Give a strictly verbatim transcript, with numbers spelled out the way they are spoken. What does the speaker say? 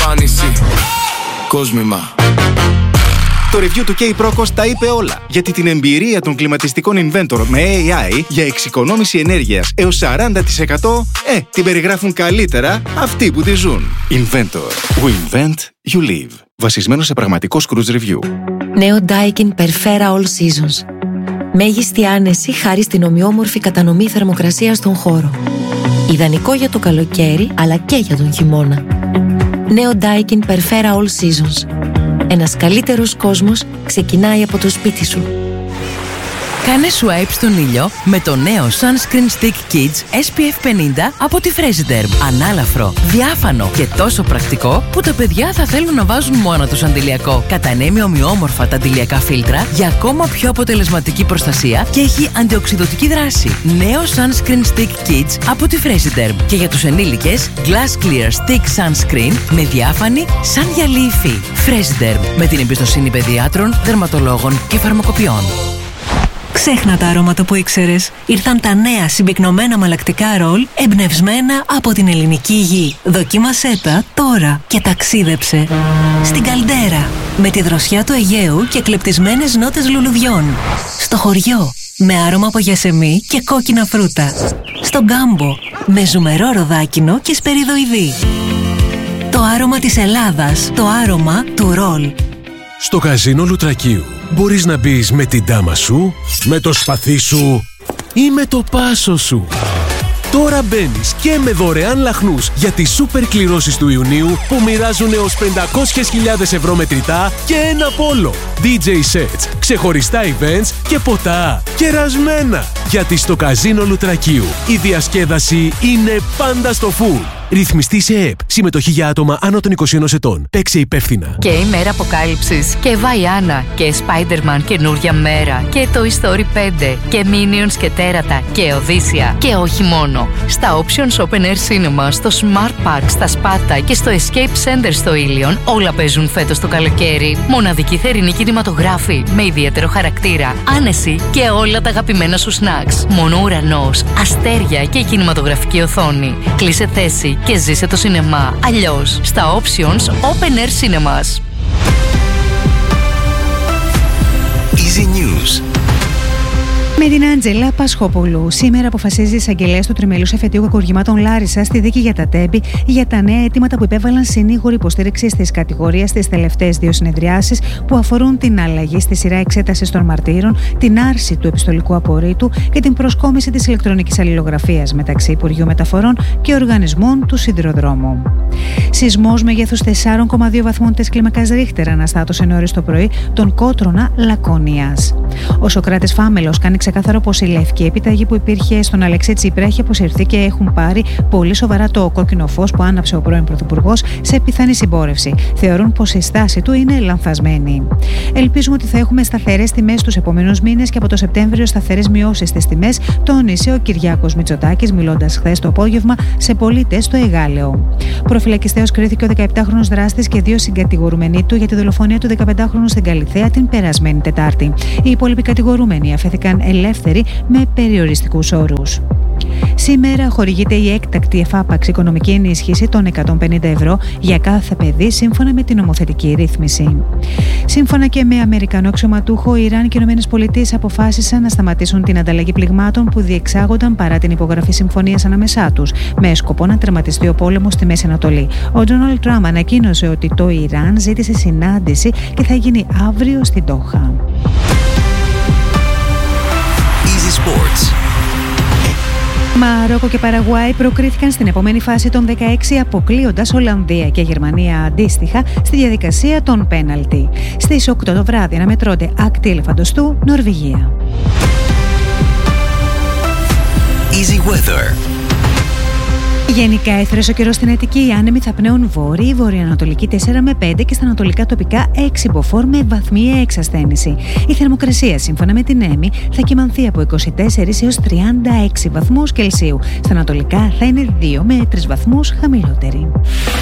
μετάνυση. Κόσμημα. Το review του K-Procos τα είπε όλα. Γιατί την εμπειρία των κλιματιστικών Inventor με έι άι για εξοικονόμηση ενέργειας έως σαράντα τοις εκατό ε, την περιγράφουν καλύτερα αυτοί που τη ζουν. Inventor. We invent, you live. Βασισμένο σε πραγματικό cruise review. Νέο Daikin Perfera All Seasons. Μέγιστη άνεση χάρη στην ομοιόμορφη κατανομή θερμοκρασίας στον χώρο. Ιδανικό για το καλοκαίρι αλλά και για τον χειμώνα. Νέο Daikin Perfera All Seasons. Ένας καλύτερος κόσμος ξεκινάει από το σπίτι σου. Κάνε swipe στον ήλιο με το νέο Sunscreen Stick Kids ες πι εφ πενήντα από τη Fresiderm. Ανάλαφρο, διάφανο και τόσο πρακτικό που τα παιδιά θα θέλουν να βάζουν μόνο τους αντιλιακό. Κατανέμει ομοιόμορφα τα αντιλιακά φίλτρα για ακόμα πιο αποτελεσματική προστασία και έχει αντιοξυδωτική δράση. Νέο Sunscreen Stick Kids από τη Fresiderm. Και για τους ενήλικες, Glass Clear Stick Sunscreen με διάφανη σαν γυαλί υφή. Fresiderm, με την εμπιστοσύνη παιδιάτρων, δερματολόγων και φαρμακοποιών. Ξέχνα τα αρώματα που ήξερες. Ήρθαν τα νέα συμπυκνωμένα μαλακτικά ρολ εμπνευσμένα από την ελληνική γη. Δοκίμασέ τα τώρα και ταξίδεψε στην Καλντέρα με τη δροσιά του Αιγαίου και κλεπτισμένες νότες λουλουδιών. Στο χωριό με άρωμα από γιασεμί και κόκκινα φρούτα. Στον Κάμπο με ζουμερό ροδάκινο και σπεριδοειδή. Το άρωμα της Ελλάδας, το άρωμα του ρολ. Στο καζίνο Λουτρακίου μπορείς να μπεις με την ντάμα σου, με το σπαθί σου ή με το πάσο σου. Τώρα μπαίνεις και με δωρεάν λαχνούς για τις σούπερ κληρώσεις του Ιουνίου που μοιράζουν έως πεντακόσιες χιλιάδες ευρώ μετρητά και ένα πόλο. ντι τζέι sets, ξεχωριστά events και ποτά κερασμένα. Γιατί στο καζίνο Λουτρακίου η διασκέδαση είναι πάντα στο full. Ρυθμιστή σε ΕΕΠ. Συμμετοχή για άτομα άνω των είκοσι ενός ετών. Παίξε υπεύθυνα. Και η μέρα αποκάλυψης και Βαϊάννα και Spider-Man καινούρια μέρα και Toy Story πέντε και Minions και Τέρατα και Οδύσσια. Και όχι μόνο. Στα Options Open Air Cinema, στο Smart Park, στα Σπάτα και στο Escape Center στο Ήλιον όλα παίζουν φέτος το καλοκαίρι. Μοναδική θερινή κινηματογράφη με ιδιαίτερο χαρακτήρα, άνεση και όλα τα αγαπημένα σου snacks. Μόνο ουρανός, αστέρια και η κινηματογραφική οθόνη. Κλείσε θέση και ζήσε το σινεμά. Αλλιώς στα Options Open Air Cinemas. Easy News. Με την Άντζελα Πασχόπουλου. Σήμερα αποφασίζει η εισαγγελέας του τριμελούς εφετείου κακουργημάτων Λάρισα στη δίκη για τα Τέμπη για τα νέα αιτήματα που υπέβαλαν συνήγοροι υποστήριξη τη κατηγορία στις τελευταίες δύο συνεδριάσεις που αφορούν την αλλαγή στη σειρά εξέτασης των μαρτύρων, την άρση του επιστολικού απορρίτου και την προσκόμιση της ηλεκτρονικής αλληλογραφίας μεταξύ Υπουργείου Μεταφορών και οργανισμών του Σιδηροδρόμου. Σεισμός μεγέθους τέσσερα κόμμα δύο βαθμών της κλίμακας Ρίχτερ αναστάτωσε νωρίς το πρωί τον Κότρονα Λακωνίας. Ο Σωκράτης Φάμελος κάνει ξεκάθαρο πως η λευκή επιταγή που υπήρχε στον Αλεξή Τσίπρα έχει αποσυρθεί και έχουν πάρει πολύ σοβαρά το κόκκινο φως που άναψε ο πρώην Πρωθυπουργός σε πιθανή συμπόρευση. Θεωρούν πως η στάση του είναι λανθασμένη. Ελπίζουμε ότι θα έχουμε σταθερές τιμές τους επόμενους μήνες και από το Σεπτέμβριο σταθερές μειώσεις στις τιμές, τόνισε ο Κυριάκος Μητσοτάκης μιλώντας χθες το απόγευμα σε πολίτες στο Εγάλεο. Προφυλακιστέως κρίθηκε ο δεκαεπτάχρονος δράστης και δύο συγκατηγορούμενοι του για τη δολοφονία του δεκαπεντάχρονου στην Καλιθέα την περασμένη Τετάρτη. Οι υπόλοιποι κατηγορούμενοι αφέθηκαν ελεύθεροι με περιοριστικούς όρους. Σήμερα χορηγείται η έκτακτη εφάπαξη οικονομική ενίσχυση των εκατόν πενήντα ευρώ για κάθε παιδί σύμφωνα με την νομοθετική ρύθμιση. Σύμφωνα και με Αμερικανό αξιωματούχο, οι Ιράν και οι ΗΠΑ αποφάσισαν να σταματήσουν την ανταλλαγή πληγμάτων που διεξάγονταν παρά την υπογραφή συμφωνίας ανάμεσά τους, με σκοπό να τερματιστεί ο πόλεμος στη Μέση Ανατολή. Ο Ντόναλντ Τραμπ ανακοίνωσε ότι το Ιράν ζήτησε συνάντηση και θα γίνει αύριο στην Ντόχα. Easy Sports. Μαρόκο και Παραγουάη προκρίθηκαν στην επόμενη φάση των δεκαέξι, αποκλείοντας Ολλανδία και Γερμανία αντίστοιχα στη διαδικασία των πέναλτι. Στις οκτώ το βράδυ αναμετρώνται ακτή Ελεφαντοστού, Νορβηγία. Easy Weather. Γενικά έθρες ο καιρός στην Αττική. Οι άνεμοι θα πνέουν βόρειοι, βορειοανατολική τέσσερα με πέντε και στα ανατολικά τοπικά έξι μποφόρ με βαθμιαία εξασθένηση. Η θερμοκρασία σύμφωνα με την ΕΜΗ θα κυμανθεί από είκοσι τέσσερα έως τριάντα έξι βαθμούς Κελσίου. Στα ανατολικά θα είναι δύο με τρεις βαθμούς χαμηλότερη.